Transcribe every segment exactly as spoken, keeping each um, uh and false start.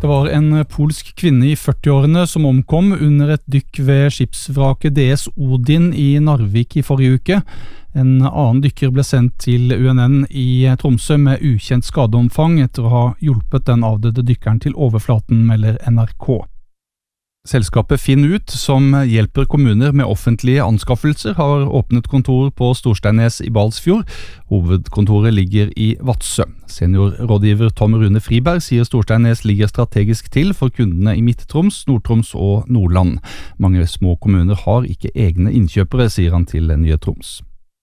Det var en polsk kvinne i førti-årene som omkom under et dykk ved skipsvraket D S Odin i Narvik i forrige uke. En annen dykker ble sendt til U N N i Tromsø med ukjent skadeomfang etter å ha hjulpet den avdøde dykkeren til overflaten, melder N R K. Selskapet Finn Ut, som hjelper kommuner med offentlige anskaffelser, har åpnet kontor på Storsteinnes i Balsfjord. Hovedkontoret ligger i Vadsø. Seniorrådgiver Tom Rune Friberg sier Storsteinnes ligger strategisk til for kundene i Midt-Troms, Nord-Troms og Nordland. Mange små kommuner har ikke egne innkjøpere, sier han til Nye Troms.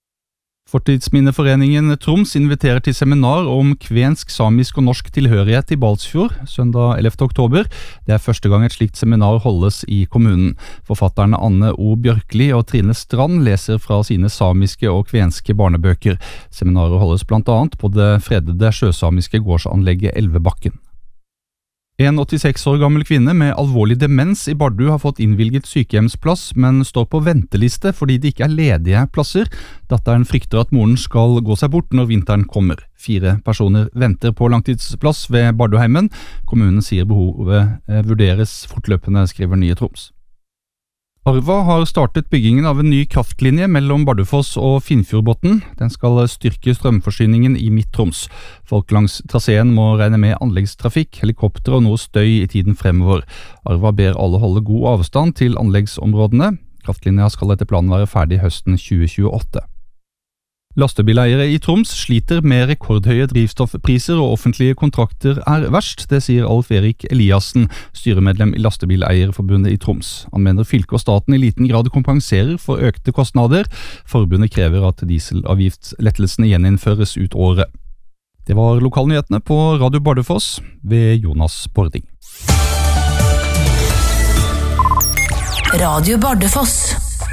Fortidsminneforeningen Troms inviterer til seminar om kvensk, samisk og norsk tilhørighet i Balsfjord, søndag ellevte oktober. Det er første gang et slikt seminar holdes i kommunen. Forfatterne Anne O. Bjørkli og Trine Strand leser fra sine samiske og kvenske barnebøker. Seminaret holdes blant annet på det fredede sjøsamiske gårdsanlegget Elvebakken. En åttiseks år gammel kvinne med alvorlig demens i Bardu har fått innvilget sykehjemsplass, men står på venteliste fordi det ikke er ledige plasser. Datteren frykter at moren skal gå seg bort når vinteren kommer. Fire personer venter på langtidsplass ved Barduheimen. Kommunen sier behovet vurderes fortløpende, skriver Nye Troms. Arva har startet byggingen av en ny kraftlinje mellom Bardufoss og Finnfjordbotn. Den skal styrke strømforsyningen i Midt-Troms. Folk langs traseen må regne med anleggstrafikk, helikopter og noe støy i tiden fremover. Arva ber alle holde god avstand til anleggsområdene. Kraftlinja skal etter planen være ferdig høsten tjue tjueåtte. Lastebileiere i Troms sliter med rekordhøye drivstoffpriser og offentlige kontrakter er verst, det sier Alf Erik Eliassen, styremedlem i Lastebileierforbundet i Troms. Han mener fylke og staten i liten grad kompenserer for økte kostnader. Forbundet krever at dieselavgiftslettelsene gjeninnføres ut året. Det var lokalnyhetene på Radio Bardufoss ved Jonas Bording. Radio Bardufoss.